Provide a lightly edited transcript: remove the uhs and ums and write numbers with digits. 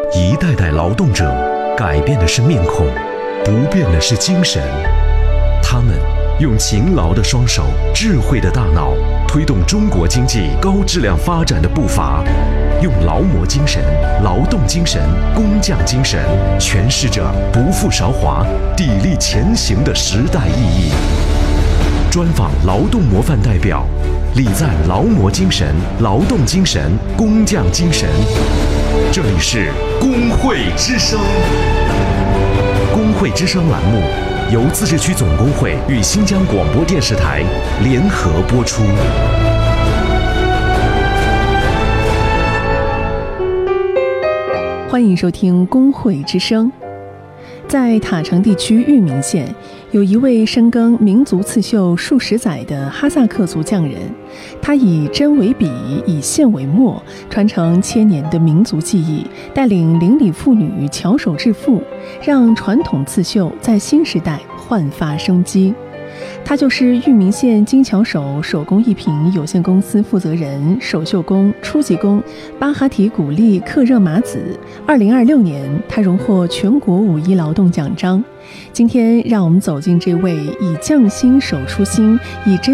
一代代劳动者改变的是面孔，不变的是精神。他们用勤劳的双手、智慧的大脑，推动中国经济高质量发展的步伐。用劳模精神、劳动精神、工匠精神，诠释着不负韶华、砥砺前行的时代意义。专访劳动模范代表，礼赞劳模精神、劳动精神、工匠精神。这里是工会之声。工会之声栏目由自治区总工会与新疆广播电视台联合播出。 欢迎收听工会之声。在塔城地区玉明县，有一位深耕民族刺绣数十载的哈萨克族匠人，他以针为笔，以线为墨，传承千年的民族技艺，带领邻里妇女巧手致富，让传统刺绣在新时代焕发生机。他就是玉明县精巧手手工艺品有限公司负责人、手绣工、初级工巴哈提古丽克热玛子。2026年，他荣获全国5·1劳动奖章。今天，让我们走进这位以匠心手出心，以针